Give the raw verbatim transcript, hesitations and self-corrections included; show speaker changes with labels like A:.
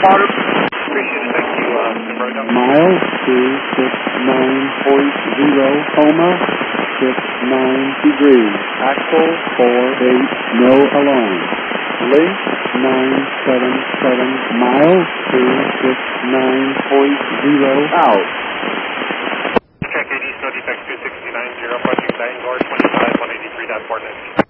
A: water. Appreciate it. Thank you, uh, Road.
B: Miles two six nine point zero, coma, six nine degrees. Axle four eight, no alarm. Link nine seven seven, miles two six nine point zero, out.
A: Check A D, no defects two six nine zero, approaching Bangor twenty-five one eighty-three dot four net.